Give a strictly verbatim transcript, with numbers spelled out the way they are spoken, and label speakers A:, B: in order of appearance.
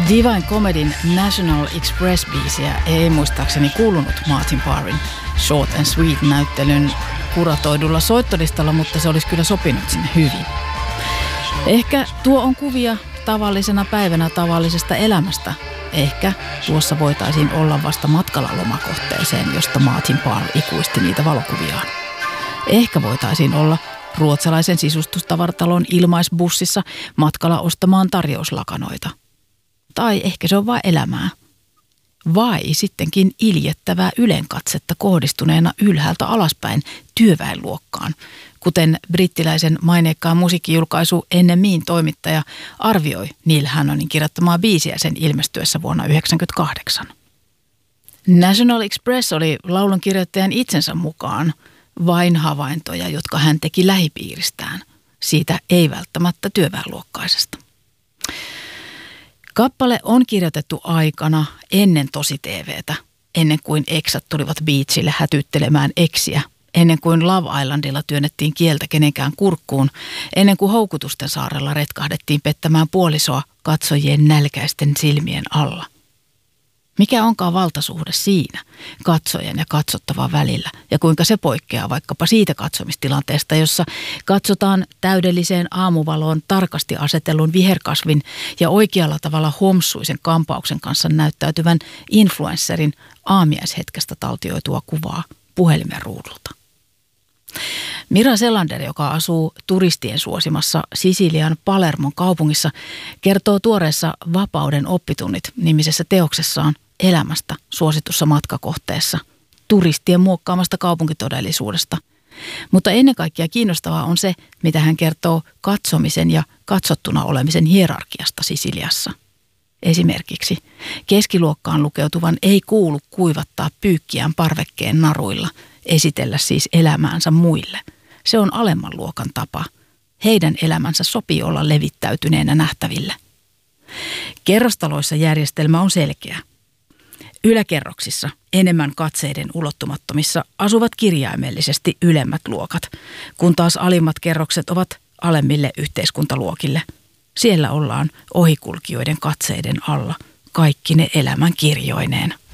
A: Divine Comedyn National Express-biisiä ei muistaakseni kuulunut Martin Parrin Short and Sweet-näyttelyn kuratoidulla soittolistalla, mutta se olisi kyllä sopinut sinne hyvin. Ehkä tuo on kuvia tavallisena päivänä tavallisesta elämästä. Ehkä tuossa voitaisiin olla vasta matkalla lomakohteeseen, josta Martin Parr ikuisti niitä valokuviaan. Ehkä voitaisiin olla ruotsalaisen sisustustavaраtalon ilmaisbussissa matkalla ostamaan tarjouslakanoita. Tai ehkä se on vain elämää. Vai sittenkin iljettävää ylenkatsetta kohdistuneena ylhäältä alaspäin työväenluokkaan, kuten brittiläisen maineikkaan musiikkijulkaisu Ennemien toimittaja arvioi Neil Hannonin kirjoittamaa biisiä sen ilmestyessä vuonna yhdeksänkymmentäkahdeksan. National Express oli laulun kirjoittajan itsensä mukaan vain havaintoja, jotka hän teki lähipiiristään, siitä ei välttämättä työväenluokkaisesta. Kappale on kirjoitettu aikana ennen tosi-T V:tä, ennen kuin eksät tulivat biitsille hätyttelemään eksiä, ennen kuin Love Islandilla työnnettiin kieltä kenenkään kurkkuun, ennen kuin Houkutusten saarella retkahdettiin pettämään puolisoa katsojien nälkäisten silmien alla. Mikä onkaan valtasuhde siinä katsojan ja katsottavan välillä ja kuinka se poikkeaa vaikkapa siitä katsomistilanteesta, jossa katsotaan täydelliseen aamuvaloon tarkasti asetellun viherkasvin ja oikealla tavalla homsuisen kampauksen kanssa näyttäytyvän influensserin aamiaishetkestä taltioitua kuvaa puhelimen ruudulta. Mira Selander, joka asuu turistien suosimassa Sisilian Palermon kaupungissa, kertoo tuoreessa Vapauden oppitunnit -nimisessä teoksessaan elämästä suositussa matkakohteessa, turistien muokkaamasta kaupunkitodellisuudesta. Mutta ennen kaikkea kiinnostavaa on se, mitä hän kertoo katsomisen ja katsottuna olemisen hierarkiasta Sisiliassa. Esimerkiksi keskiluokkaan lukeutuvan ei kuulu kuivattaa pyykkiään parvekkeen naruilla, esitellä siis elämäänsä muille. Se on alemman luokan tapa. Heidän elämänsä sopii olla levittäytyneenä nähtäville. Kerrostaloissa järjestelmä on selkeä. Yläkerroksissa, enemmän katseiden ulottumattomissa, asuvat kirjaimellisesti ylemmät luokat, kun taas alimmat kerrokset ovat alemmille yhteiskuntaluokille. Siellä ollaan ohikulkijoiden katseiden alla, kaikki ne elämän kirjoineen.